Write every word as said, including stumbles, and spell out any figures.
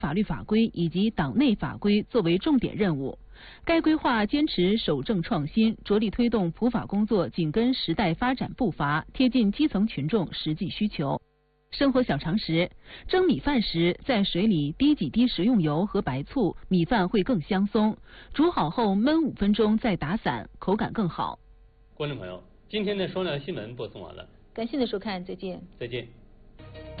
法律法规以及党内法规作为重点任务。该规划坚持守正创新，着力推动普法工作紧跟时代发展步伐，贴近基层群众实际需求。生活小常识：蒸米饭时，在水里滴几滴食用油和白醋，米饭会更香松。煮好后焖五分钟再打散，口感更好。 观众朋友，今天的说亮新闻播送完了， 感谢您的收看，再见。 再见。